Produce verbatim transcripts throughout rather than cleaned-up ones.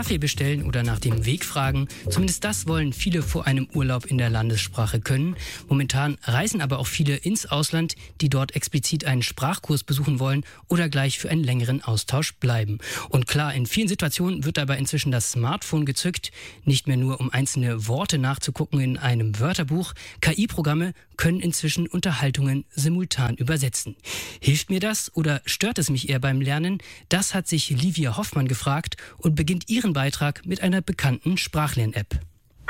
Kaffee bestellen oder nach dem Weg fragen. Zumindest das wollen viele vor einem Urlaub in der Landessprache können. Momentan reisen aber auch viele ins Ausland, die dort explizit einen Sprachkurs besuchen wollen oder gleich für einen längeren Austausch bleiben. Und klar, in vielen Situationen wird dabei inzwischen das Smartphone gezückt. Nicht mehr nur, um einzelne Worte nachzugucken in einem Wörterbuch. K I-Programme können inzwischen Unterhaltungen simultan übersetzen. Hilft mir das oder stört es mich eher beim Lernen? Das hat sich Livia Hoffmann gefragt und beginnt ihren Beitrag mit einer bekannten Sprachlern-App.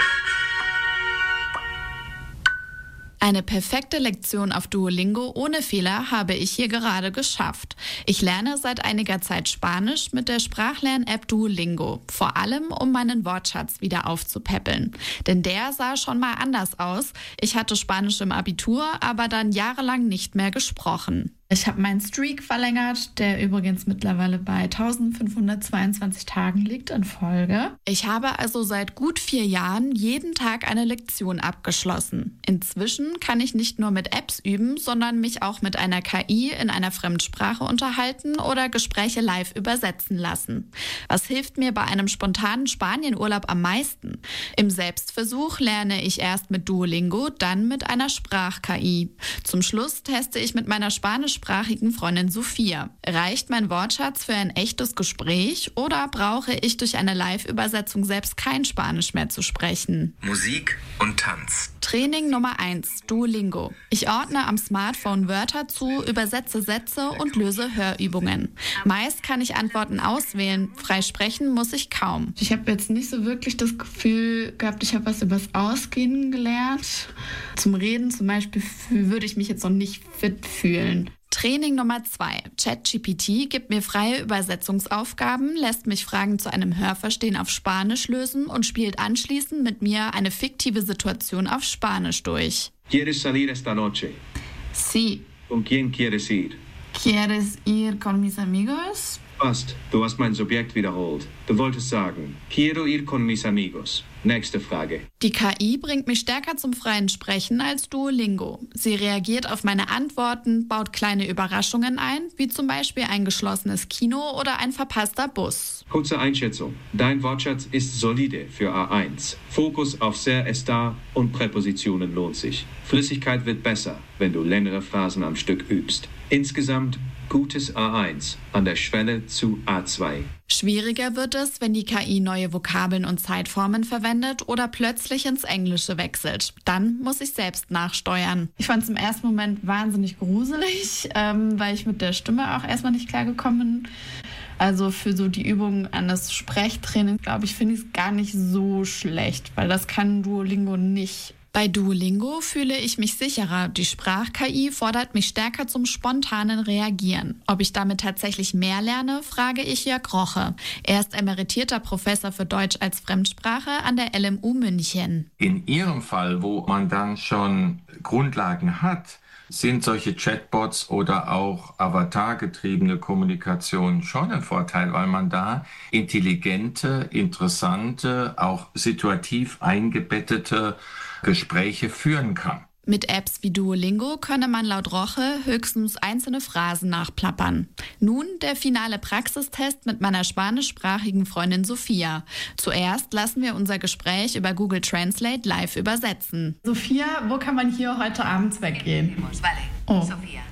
Eine perfekte Lektion auf Duolingo ohne Fehler habe ich hier gerade geschafft. Ich lerne seit einiger Zeit Spanisch mit der Sprachlern-App Duolingo. Vor allem, um meinen Wortschatz wieder aufzupäppeln. Denn der sah schon mal anders aus. Ich hatte Spanisch im Abitur, aber dann jahrelang nicht mehr gesprochen. Ich habe meinen Streak verlängert, der übrigens mittlerweile bei eintausendfünfhundertzweiundzwanzig Tagen liegt in Folge. Ich habe also seit gut vier Jahren jeden Tag eine Lektion abgeschlossen. Inzwischen kann ich nicht nur mit Apps üben, sondern mich auch mit einer K I in einer Fremdsprache unterhalten oder Gespräche live übersetzen lassen. Was hilft mir bei einem spontanen Spanienurlaub am meisten? Im Selbstversuch lerne ich erst mit Duolingo, dann mit einer Sprach-K I. Zum Schluss teste ich mit meiner Spanisch sprachigen Freundin Sophia. Reicht mein Wortschatz für ein echtes Gespräch oder brauche ich durch eine Live-Übersetzung selbst kein Spanisch mehr zu sprechen? Musik und Tanz. Training Nummer eins, Duolingo. Ich ordne am Smartphone Wörter zu, übersetze Sätze und löse Hörübungen. Meist kann ich Antworten auswählen, frei sprechen muss ich kaum. Ich habe jetzt nicht so wirklich das Gefühl gehabt, ich habe was übers Ausgehen gelernt. Zum Reden zum Beispiel würde ich mich jetzt noch nicht fit fühlen. Training Nummer zwei. ChatGPT gibt mir freie Übersetzungsaufgaben, lässt mich Fragen zu einem Hörverstehen auf Spanisch lösen und spielt anschließend mit mir eine fiktive Situation auf Spanisch durch. ¿Quieres salir esta noche? Sí. ¿Con quién quieres ir? ¿Quieres ir con mis amigos? Passt, du hast mein Subjekt wiederholt. Du wolltest sagen, quiero ir con mis amigos. Nächste Frage. Die K I bringt mich stärker zum freien Sprechen als Duolingo. Sie reagiert auf meine Antworten, baut kleine Überraschungen ein, wie zum Beispiel ein geschlossenes Kino oder ein verpasster Bus. Kurze Einschätzung. Dein Wortschatz ist solide für A eins. Fokus auf sehr estar und Präpositionen lohnt sich. Flüssigkeit wird besser, wenn du längere Phrasen am Stück übst. Insgesamt gutes A eins an der Schwelle zu A zwei. Schwieriger wird es, wenn die K I neue Vokabeln und Zeitformen verwendet oder plötzlich ins Englische wechselt. Dann muss ich selbst nachsteuern. Ich fand es im ersten Moment wahnsinnig gruselig, ähm, weil ich mit der Stimme auch erstmal nicht klargekommen bin. Also für so die Übung an das Sprechtraining, glaube ich, finde ich es gar nicht so schlecht, weil das kann Duolingo nicht. Bei Duolingo fühle ich mich sicherer. Die Sprach-K I fordert mich stärker zum spontanen Reagieren. Ob ich damit tatsächlich mehr lerne, frage ich Jörg Roche. Er ist emeritierter Professor für Deutsch als Fremdsprache an der L M U München. In Ihrem Fall, wo man dann schon Grundlagen hat, sind solche Chatbots oder auch avatargetriebene Kommunikation schon ein Vorteil, weil man da intelligente, interessante, auch situativ eingebettete Gespräche führen kann. Mit Apps wie Duolingo könne man laut Roche höchstens einzelne Phrasen nachplappern. Nun der finale Praxistest mit meiner spanischsprachigen Freundin Sophia. Zuerst lassen wir unser Gespräch über Google Translate live übersetzen. Sophia, wo kann man hier heute abends weggehen? Vale, oh. Sophia.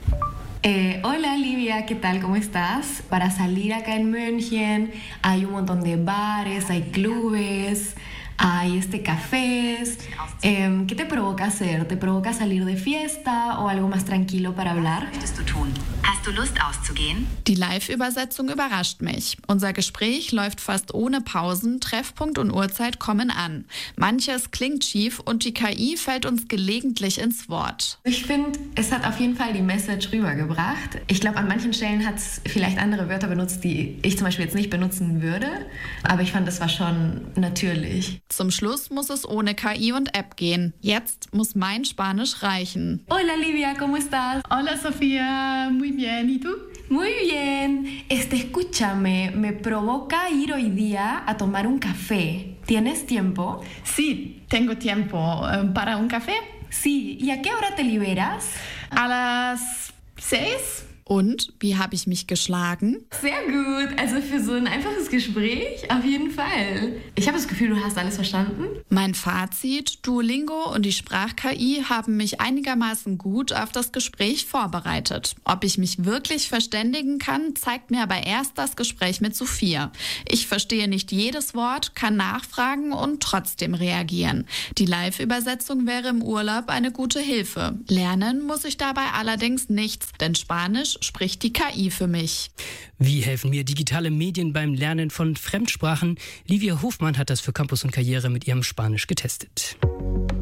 Eh, hola Livia, ¿qué tal? ¿Cómo estás? Para salir acá en München hay un montón de bares, hay clubes, hay este cafés. Eh, ¿Qué te provoca hacer? ¿Te provoca salir de fiesta o algo más tranquilo para hablar? Was möchtest du tun? Hast du Lust auszugehen? Die Live-Übersetzung überrascht mich. Unser Gespräch läuft fast ohne Pausen, Treffpunkt und Uhrzeit kommen an. Manches klingt schief und die K I fällt uns gelegentlich ins Wort. Ich finde, es hat auf jeden Fall die Message rübergebracht. Ich glaube, an manchen Stellen hat es vielleicht andere Wörter benutzt, die ich zum Beispiel jetzt nicht benutzen würde. Aber ich fand, das war schon natürlich. Zum Schluss muss es ohne K I und App gehen. Jetzt muss mein Spanisch reichen. Hola Livia, ¿cómo estás? Hola Sofía, muy bien. ¿Y tú? Muy bien. Este, escúchame, me provoca ir hoy día a tomar un café. ¿Tienes tiempo? Sí, tengo tiempo. ¿Para un café? Sí. ¿Y a qué hora te liberas? A las seis. Und wie habe ich mich geschlagen? Sehr gut. Also für so ein einfaches Gespräch auf jeden Fall. Ich habe das Gefühl, du hast alles verstanden. Mein Fazit: Duolingo und die Sprach-K I haben mich einigermaßen gut auf das Gespräch vorbereitet. Ob ich mich wirklich verständigen kann, zeigt mir aber erst das Gespräch mit Sophia. Ich verstehe nicht jedes Wort, kann nachfragen und trotzdem reagieren. Die Live-Übersetzung wäre im Urlaub eine gute Hilfe. Lernen muss ich dabei allerdings nichts, denn Spanisch spricht die K I für mich. Wie helfen mir digitale Medien beim Lernen von Fremdsprachen? Livia Hofmann hat das für Campus und Karriere mit ihrem Spanisch getestet.